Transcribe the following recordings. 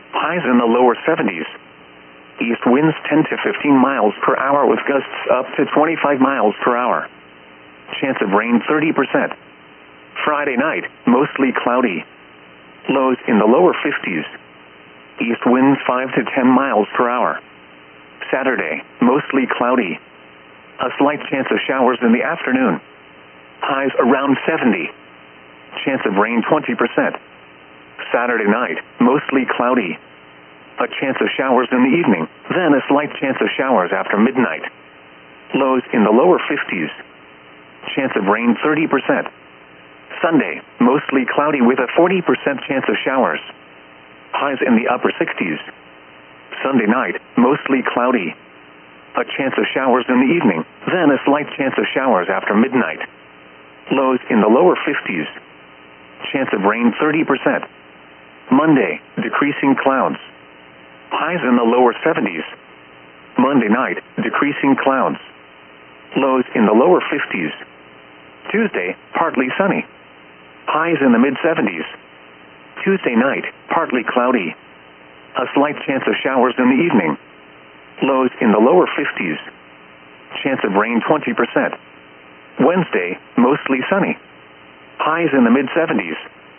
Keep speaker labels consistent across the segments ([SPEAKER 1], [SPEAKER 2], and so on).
[SPEAKER 1] Highs in the lower 70s. East winds 10 to 15 miles per hour with gusts up to 25 miles per hour. Chance of rain 30%. Friday night, mostly cloudy. Lows in the lower 50s. East winds 5 to 10 miles per hour. Saturday, mostly cloudy. A slight chance of showers in the afternoon. Highs around 70. Chance of rain 20%. Saturday night, mostly cloudy. A chance of showers in the evening, then a slight chance of showers after midnight. Lows in the lower 50s. Chance of rain 30%. Sunday, mostly cloudy with a 40% chance of showers. Highs in the upper 60s. Sunday night, mostly cloudy. A chance of showers in the evening, then a slight chance of showers after midnight. Lows in the lower 50s. Chance of rain 30%. Monday, decreasing clouds. Highs in the lower 70s. Monday night, decreasing clouds. Lows in the lower 50s. Tuesday, partly sunny. Highs in the mid-70s. Tuesday night, partly cloudy. A slight chance of showers in the evening. Lows in the lower 50s. Chance of rain 20%. Wednesday, mostly sunny. Highs in the mid-70s.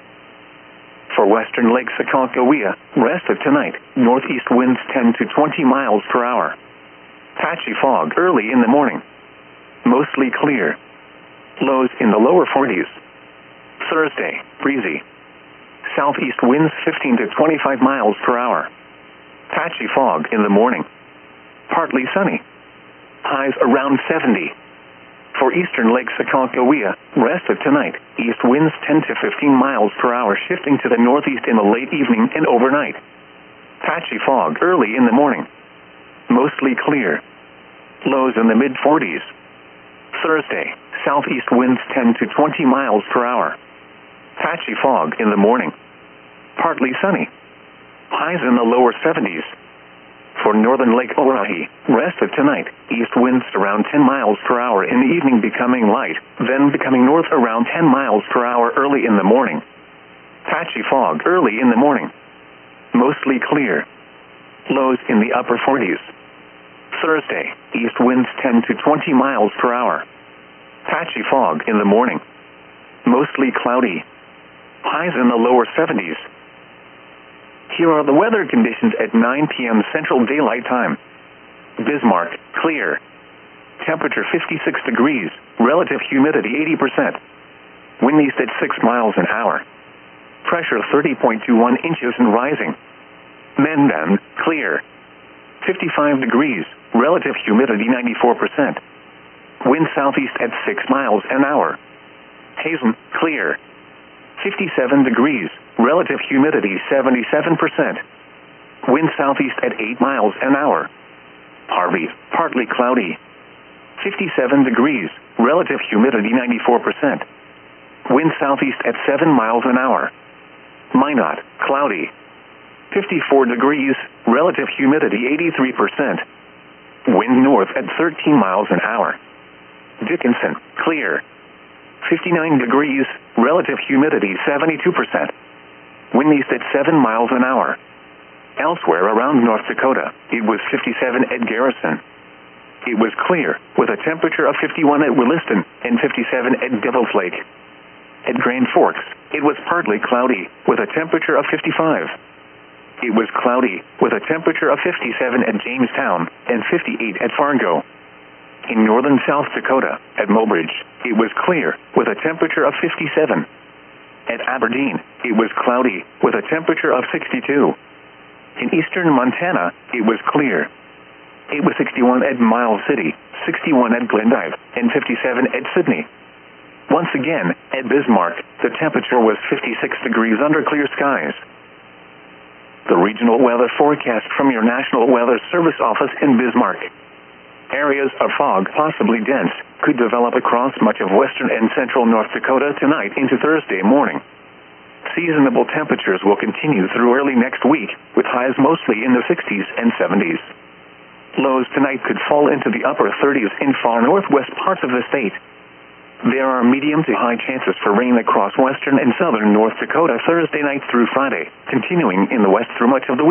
[SPEAKER 1] For western Lake Aconcagua, rest of tonight, northeast winds 10 to 20 miles per hour. Patchy fog early in the morning. Mostly clear. Lows in the lower 40s. Thursday, breezy. Southeast winds 15 to 25 miles per hour. Patchy fog in the morning. Partly sunny. Highs around 70. For eastern Lake Aconcagua, rest of tonight, east winds 10 to 15 miles per hour shifting to the northeast in the late evening and overnight. Patchy fog early in the morning. Mostly clear. Lows in the mid-40s. Thursday, southeast winds 10 to 20 miles per hour. Patchy fog in the morning. Partly sunny. Highs in the lower 70s. For northern Lake Oahe, rest of tonight, east winds around 10 miles per hour in the evening becoming light, then becoming north around 10 miles per hour early in the morning. Patchy fog early in the morning. Mostly clear. Lows in the upper 40s. Thursday, east winds 10 to 20 miles per hour. Patchy fog in the morning. Mostly cloudy. Highs in the lower 70s. Here are the weather conditions at 9 p.m. Central Daylight Time. Bismarck, clear. Temperature 56 degrees, relative humidity 80%. Wind east at 6 miles an hour. Pressure 30.21 inches and rising. Mendon, clear. 55 degrees, relative humidity 94%. Wind southeast at 6 miles an hour. Hazen, clear. 57 degrees, relative humidity 77%. Wind southeast at 8 miles an hour. Harvey, partly cloudy. 57 degrees, relative humidity 94%. Wind southeast at 7 miles an hour. Minot, cloudy. 54 degrees, relative humidity 83%. Wind north at 13 miles an hour. Dickinson, clear. 59 degrees, relative humidity 72%. Wind east at 7 miles an hour. Elsewhere around North Dakota, it was 57 at Garrison. It was clear, with a temperature of 51 at Williston and 57 at Devil's Lake. At Grand Forks, it was partly cloudy, with a temperature of 55. It was cloudy, with a temperature of 57 at Jamestown and 58 at Fargo. In northern South Dakota, at Mobridge, it was clear, with a temperature of 57. At Aberdeen, it was cloudy, with a temperature of 62. In eastern Montana, it was clear. It was 61 at Miles City, 61 at Glendive, and 57 at Sydney. Once again, at Bismarck, the temperature was 56 degrees under clear skies. The regional weather forecast from your National Weather Service office in Bismarck. Areas of fog, possibly dense, could develop across much of western and central North Dakota tonight into Thursday morning. Seasonable temperatures will continue through early next week, with highs mostly in the 60s and 70s. Lows tonight could fall into the upper 30s in far northwest parts of the state. There are medium to high chances for rain across western and southern North Dakota Thursday night through Friday, continuing in the west through much of the week.